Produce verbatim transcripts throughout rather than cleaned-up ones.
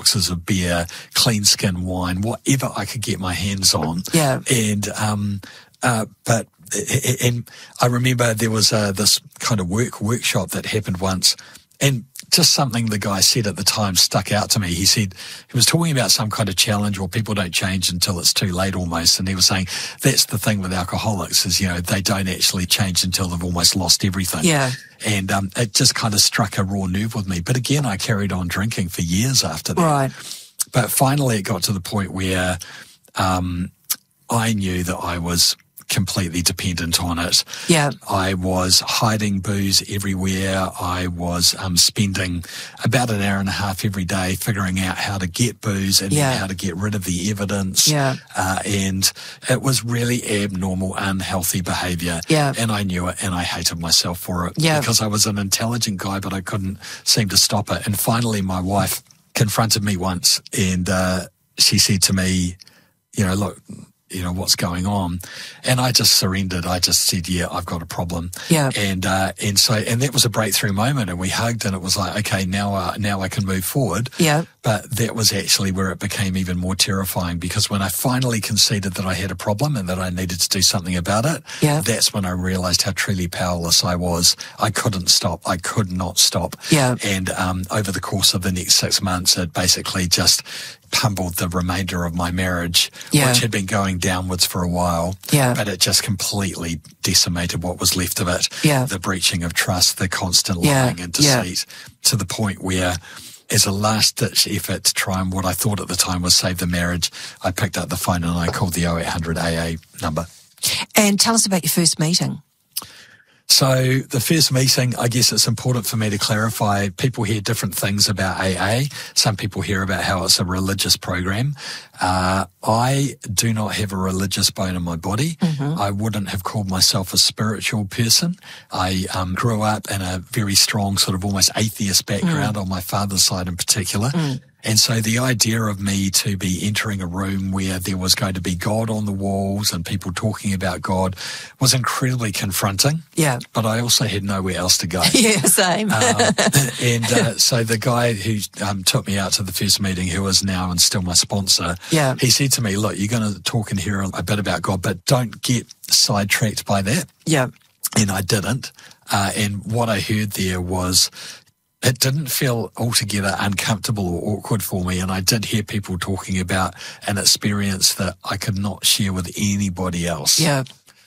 boxes of beer, clean skin wine, whatever I could get my hands on. Yeah. And, um, uh, but, and I remember there was uh, this kind of work workshop that happened once, and just something the guy said at the time stuck out to me. He said, he was talking about some kind of challenge where people don't change until it's too late almost. And he was saying, that's the thing with alcoholics is, you know, they don't actually change until they've almost lost everything. Yeah. And um, it just kind of struck a raw nerve with me. But again, I carried on drinking for years after that. Right. But finally it got to the point where um, I knew that I was completely dependent on it. Yeah. I was hiding booze everywhere. I was um, spending about an hour and a half every day figuring out how to get booze and Yeah. how to get rid of the evidence. Yeah. Uh, and it was really abnormal, unhealthy behaviour. Yeah. And I knew it, and I hated myself for it. Yeah. Because I was an intelligent guy, but I couldn't seem to stop it. And finally, my wife confronted me once, and uh, she said to me, you know, look, you know, what's going on? And I just surrendered. I just said, yeah, I've got a problem. Yeah. And, uh, and so, and that was a breakthrough moment, and we hugged, and it was like, okay, now, uh, now I can move forward. Yeah. But that was actually where it became even more terrifying, because when I finally conceded that I had a problem and that I needed to do something about it, Yeah. that's when I realized how truly powerless I was. I couldn't stop. I could not stop. Yeah. And, um, over the course of the next six months, it basically just pummeled the remainder of my marriage, Yeah. which had been going downwards for a while. Yeah. But it just completely decimated what was left of it. Yeah. The breaching of trust, the constant Yeah. lying and Yeah. deceit, to the point where, as a last-ditch effort to try and what I thought at the time was save the marriage, I picked up the phone and I called the oh eight hundred A A number. And tell us about your first meeting. So the first meeting, I guess it's important for me to clarify, people hear different things about A A. Some people hear about how it's a religious program. Uh, I do not have a religious bone in my body. Mm-hmm. I wouldn't have called myself a spiritual person. I um, grew up in a very strong sort of almost atheist background mm. on my father's side in particular. Mm. And so the idea of me to be entering a room where there was going to be God on the walls and people talking about God was incredibly confronting. Yeah. But I also had nowhere else to go. Yeah, same. um, and uh, so the guy who um, took me out to the first meeting, who is now and still my sponsor, yeah. he said to me, look, you're going to talk and hear a bit about God, but don't get sidetracked by that. Yeah. And I didn't. Uh, and what I heard there was, it didn't feel altogether uncomfortable or awkward for me, and I did hear people talking about an experience that I could not share with anybody else. Yeah.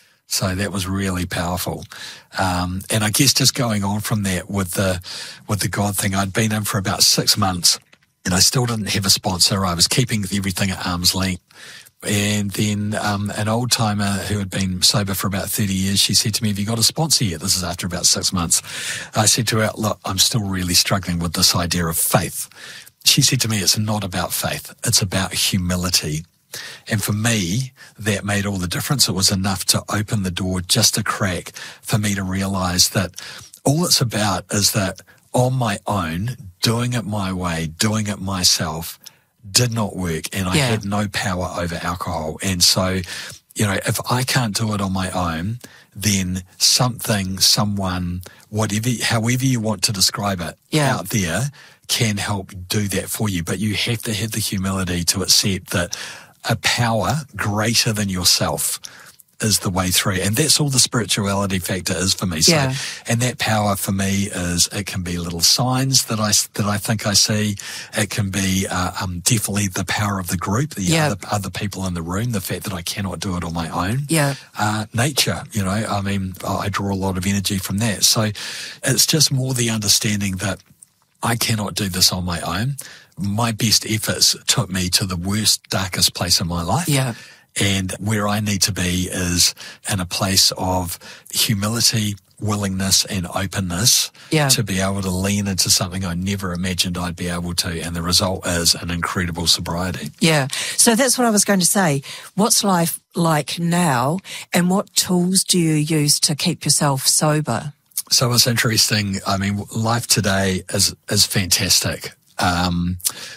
So that was really powerful. Um, and I guess just going on from that with the with the God thing, I'd been in for about six months, and I still didn't have a sponsor. I was keeping everything at arm's length. And then um, an old-timer who had been sober for about thirty years, she said to me, have you got a sponsor yet? This is after about six months. I said to her, look, I'm still really struggling with this idea of faith. She said to me, it's not about faith. It's about humility. And for me, that made all the difference. It was enough to open the door just a crack for me to realize that all it's about is that on my own, doing it my way, doing it myself, did not work, and I yeah. had no power over alcohol. And so, you know, if I can't do it on my own, then something, someone, whatever, however you want to describe it, yeah. out there can help do that for you. But you have to have the humility to accept that a power greater than yourself is the way through. And that's all the spirituality factor is for me. So, yeah. and that power for me is, it can be little signs that I, that I think I see. It can be, uh, um, definitely the power of the group, the yeah. other, other people in the room, the fact that I cannot do it on my own. Yeah. Uh, nature, you know, I mean, I draw a lot of energy from that. So it's just more the understanding that I cannot do this on my own. My best efforts took me to the worst, darkest place in my life. Yeah. And where I need to be is in a place of humility, willingness and openness yeah. to be able to lean into something I never imagined I'd be able to. And the result is an incredible sobriety. Yeah. So that's what I was going to say. What's life like now, and what tools do you use to keep yourself sober? So it's interesting. I mean, life today is, is fantastic. Um,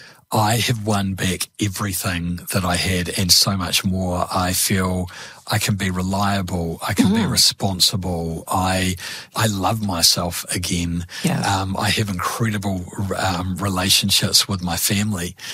I have won back everything that I had and so much more. I feel I can be reliable. I can mm. be responsible. I I love myself again. Yeah. Um, I have incredible um, relationships with my family.